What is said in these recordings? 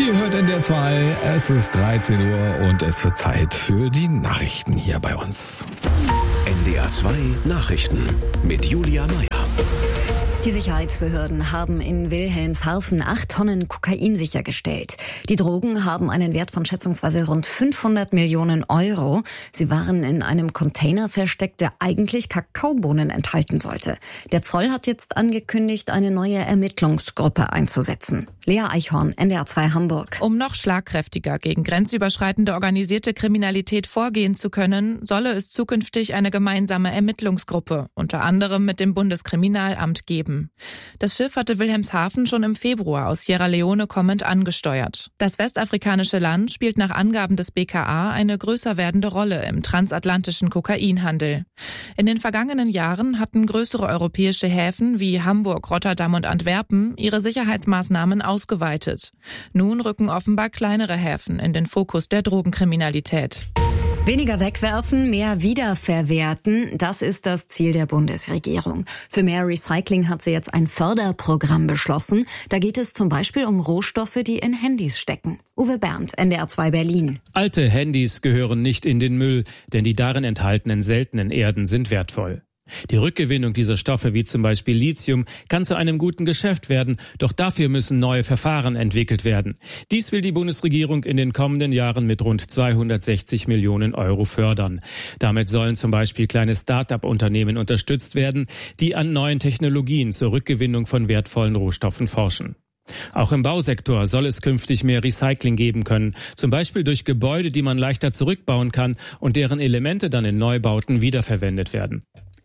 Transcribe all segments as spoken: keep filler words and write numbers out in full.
Ihr hört N D R zwei, es ist dreizehn Uhr und es wird Zeit für die Nachrichten hier bei uns. N D R zwei Nachrichten mit Julia Meyer. Die Sicherheitsbehörden haben in Wilhelmshaven acht Tonnen Kokain sichergestellt. Die Drogen haben einen Wert von schätzungsweise rund fünfhundert Millionen Euro. Sie waren in einem Container versteckt, der eigentlich Kakaobohnen enthalten sollte. Der Zoll hat jetzt angekündigt, eine neue Ermittlungsgruppe einzusetzen. Lea Eichhorn, N D R zwei Hamburg. Um noch schlagkräftiger gegen grenzüberschreitende organisierte Kriminalität vorgehen zu können, solle es zukünftig eine gemeinsame Ermittlungsgruppe, unter anderem mit dem Bundeskriminalamt, geben. Das Schiff hatte Wilhelmshaven schon im Februar aus Sierra Leone kommend angesteuert. Das westafrikanische Land spielt nach Angaben des B K A eine größer werdende Rolle im transatlantischen Kokainhandel. In den vergangenen Jahren hatten größere europäische Häfen wie Hamburg, Rotterdam und Antwerpen ihre Sicherheitsmaßnahmen ausgeweitet. Nun rücken offenbar kleinere Häfen in den Fokus der Drogenkriminalität. Weniger wegwerfen, mehr wiederverwerten, das ist das Ziel der Bundesregierung. Für mehr Recycling hat sie jetzt ein Förderprogramm beschlossen. Da geht es zum Beispiel um Rohstoffe, die in Handys stecken. Uwe Berndt, N D R zwei Berlin. Alte Handys gehören nicht in den Müll, denn die darin enthaltenen seltenen Erden sind wertvoll. Die Rückgewinnung dieser Stoffe wie zum Beispiel Lithium kann zu einem guten Geschäft werden, doch dafür müssen neue Verfahren entwickelt werden. Dies will die Bundesregierung in den kommenden Jahren mit rund zweihundertsechzig Millionen Euro fördern. Damit sollen zum Beispiel kleine Start-up-Unternehmen unterstützt werden, die an neuen Technologien zur Rückgewinnung von wertvollen Rohstoffen forschen. Auch im Bausektor soll es künftig mehr Recycling geben können, zum Beispiel durch Gebäude, die man leichter zurückbauen kann und deren Elemente dann in Neubauten wiederverwendet werden.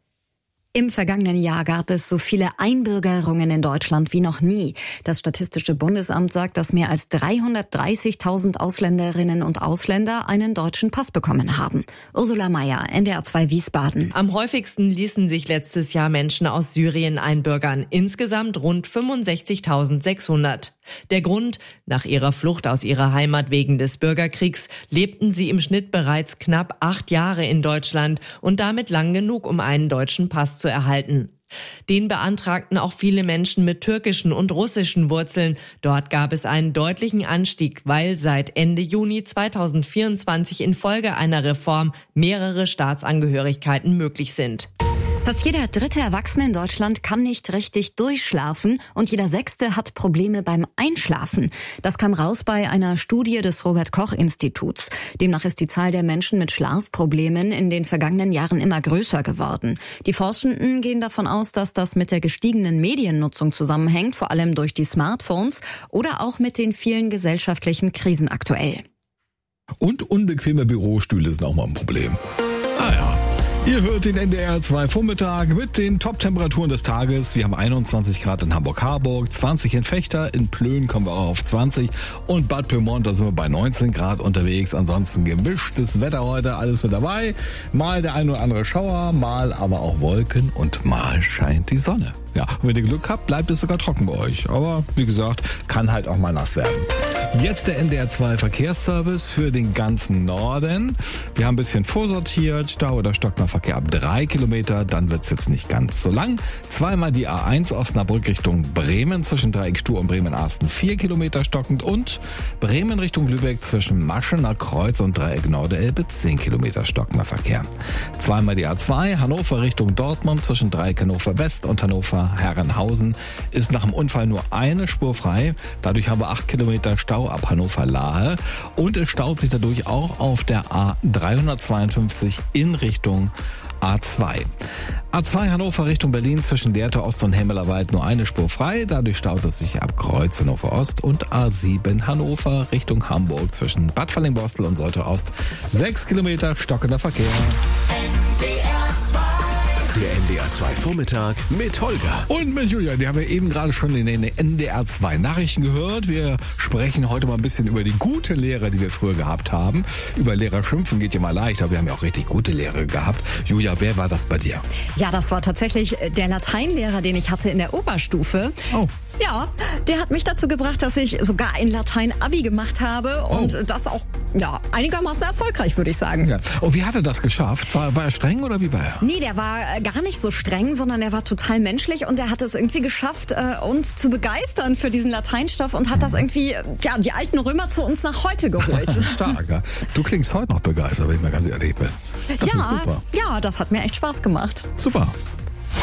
Im vergangenen Jahr gab es so viele Einbürgerungen in Deutschland wie noch nie. Das Statistische Bundesamt sagt, dass mehr als dreihundertdreißigtausend Ausländerinnen und Ausländer einen deutschen Pass bekommen haben. Ursula Mayer, N D R zwei Wiesbaden. Am häufigsten ließen sich letztes Jahr Menschen aus Syrien einbürgern. Insgesamt rund fünfundsechzigtausendsechshundert. Der Grund: Nach ihrer Flucht aus ihrer Heimat wegen des Bürgerkriegs lebten sie im Schnitt bereits knapp acht Jahre in Deutschland und damit lang genug, um einen deutschen Pass zu erhalten. Den beantragten auch viele Menschen mit türkischen und russischen Wurzeln. Dort gab es einen deutlichen Anstieg, weil seit Ende Juni zweitausendvierundzwanzig infolge einer Reform mehrere Staatsangehörigkeiten möglich sind. Fast jeder dritte Erwachsene in Deutschland kann nicht richtig durchschlafen und jeder sechste hat Probleme beim Einschlafen. Das kam raus bei einer Studie des Robert-Koch-Instituts. Demnach ist die Zahl der Menschen mit Schlafproblemen in den vergangenen Jahren immer größer geworden. Die Forschenden gehen davon aus, dass das mit der gestiegenen Mediennutzung zusammenhängt, vor allem durch die Smartphones oder auch mit den vielen gesellschaftlichen Krisen aktuell. Und unbequeme Bürostühle sind auch mal ein Problem. Ah ja. Ihr hört den N D R zwei Vormittag mit den Top-Temperaturen des Tages. Wir haben einundzwanzig Grad in Hamburg-Harburg, zwanzig in Vechta, in Plön kommen wir auch auf zwanzig und Bad Pyrmont, da sind wir bei neunzehn Grad unterwegs. Ansonsten gemischtes Wetter heute, alles mit dabei. Mal der ein oder andere Schauer, mal aber auch Wolken und mal scheint die Sonne. Ja, und wenn ihr Glück habt, bleibt es sogar trocken bei euch. Aber wie gesagt, kann halt auch mal nass werden. Jetzt der N D R zwei Verkehrsservice für den ganzen Norden. Wir haben ein bisschen vorsortiert. Stau oder stockender Verkehr ab drei Kilometer. Dann wird's jetzt nicht ganz so lang. Zweimal die A eins Osnabrück Richtung Bremen zwischen Dreieck Stuhr und Bremen-Arsten vier Kilometer stockend. Und Bremen Richtung Lübeck zwischen Maschener Kreuz und Dreieck Norderelbe zehn Kilometer stockender Verkehr. Zweimal die A zwei Hannover Richtung Dortmund zwischen Dreieck Hannover West und Hannover Herrenhausen ist nach dem Unfall nur eine Spur frei. Dadurch haben wir acht Kilometer Stau ab Hannover-Lahe und es staut sich dadurch auch auf der A dreihundertzweiundfünfzig in Richtung A zwei. A zwei Hannover Richtung Berlin zwischen Lehrte Ost und Hemmelerwald nur eine Spur frei. Dadurch staut es sich ab Kreuz Hannover Ost und A sieben Hannover Richtung Hamburg zwischen Bad Fallingbostel und Solte Ost. Sechs Kilometer stockender Verkehr. Der N D R zwei Vormittag mit Holger. Und mit Julia, die haben wir eben gerade schon in den N D R zwei Nachrichten gehört. Wir sprechen heute mal ein bisschen über die gute Lehre, die wir früher gehabt haben. Über Lehrer schimpfen geht ja mal leicht, aber wir haben ja auch richtig gute Lehre gehabt. Julia, wer war das bei dir? Ja, das war tatsächlich der Lateinlehrer, den ich hatte in der Oberstufe. Oh. Ja, der hat mich dazu gebracht, dass ich sogar in Latein Abi gemacht habe und oh. das auch ja einigermaßen erfolgreich, würde ich sagen. Ja. Und wie hat er das geschafft? War, war er streng oder wie war er? Nee, der war gar nicht so so streng, sondern er war total menschlich und er hat es irgendwie geschafft, äh, uns zu begeistern für diesen Lateinstoff und hat das irgendwie, ja, die alten Römer zu uns nach heute geholt. Stark, ja. Du klingst heute noch begeistert, wenn ich mal ganz ehrlich bin. Das ja, ist super. Ja, das hat mir echt Spaß gemacht. Super.